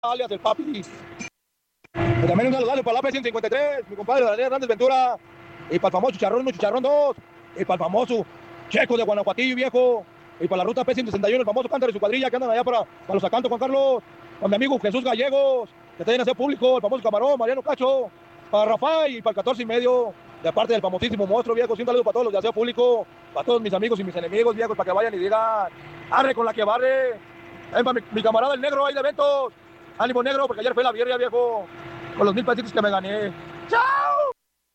alias el papi. También un saludo para la P153, mi compadre Daniel Hernández Ventura. Y para el famoso Chicharrón 1, Chicharrón 2. Y para el famoso Checo de Guanajuatillo, viejo. Y para la ruta P161, el famoso Cántaro y su cuadrilla que andan allá para los Acantos, Juan Carlos. Para mi amigo Jesús Gallegos, que está en hacer público, el famoso Camarón, Mariano Cacho. Para Rafael y para el 14 y medio, de parte del famosísimo monstruo, viejo. Un saludo para todos los de aseo público, para todos mis amigos y mis enemigos, viejos, para que vayan y digan, arre con la que barre. Para mi camarada el negro, ahí de eventos. Ánimo negro, porque ayer fue la birria, viejo. Con los 1000 pesitos que me gané. ¡Chao!